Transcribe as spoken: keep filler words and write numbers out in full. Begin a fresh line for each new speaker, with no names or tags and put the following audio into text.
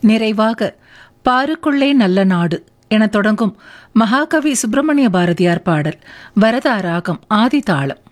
நிறைவாக பாருக்குள்ளே நல்ல நாடு என தொடங்கும் மகாகவி சுப்பிரமணிய பாரதியார் பாடல் வரதா ராகம் ஆதி தாளம்.